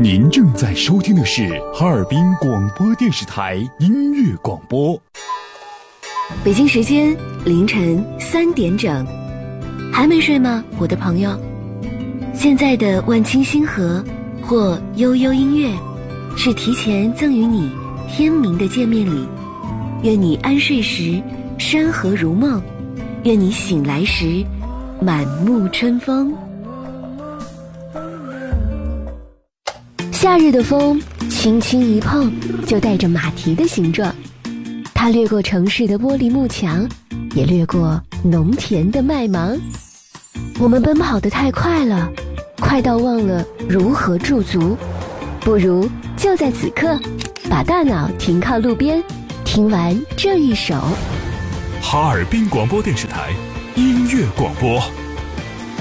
您正在收听的是哈尔滨广播电视台音乐广播。 北京时间凌晨3点整，还没睡吗，我的朋友？现在的万青星河或悠悠音乐，是提前赠予你天明的见面礼。愿你安睡时山河如梦，愿你醒来时满目春风。夏日的风轻轻一碰，就带着马蹄的形状，它掠过城市的玻璃幕墙，也掠过农田的麦芒。我们奔跑得太快了，快到忘了如何驻足。不如就在此刻，把大脑停靠路边，听完这一首哈尔滨广播电视台音乐广播。